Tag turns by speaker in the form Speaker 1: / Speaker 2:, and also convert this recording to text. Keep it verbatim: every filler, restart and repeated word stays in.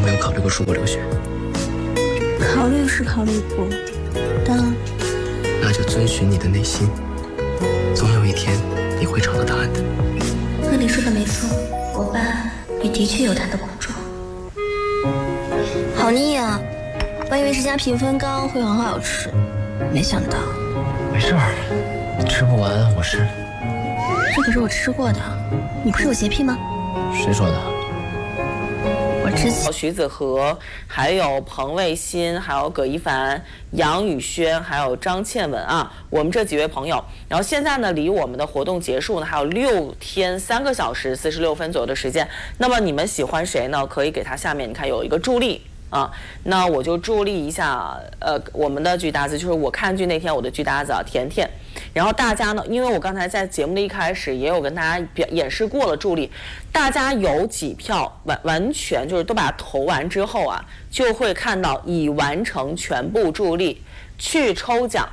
Speaker 1: 没有考虑过出国留学？
Speaker 2: 考虑是考虑过，但
Speaker 1: 那就遵循你的内心，总有一天你会找到答案的。
Speaker 2: 那你说的没错，我爸也的确有他的苦衷。好腻啊！我以为这家评分高会很好吃，没想到。
Speaker 1: 没事儿，吃不完我吃。
Speaker 2: 这可是我吃过的，你不是有洁癖吗？
Speaker 1: 谁说的？
Speaker 2: 我之前
Speaker 3: 徐子河，还有彭卫新，还有葛一凡、杨宇轩，还有张倩文啊，我们这几位朋友。然后现在呢，离我们的活动结束呢还有六天三个小时四十六分左右的时间。那么你们喜欢谁呢？可以给他下面你看有一个助力。啊，那我就助力一下，呃，我们的剧搭子，就是我看剧那天我的剧搭子啊，甜甜。然后大家呢，因为我刚才在节目的一开始也有跟大家表演示过了助力，大家有几票完完全就是都把它投完之后啊，就会看到已完成全部助力，去抽奖。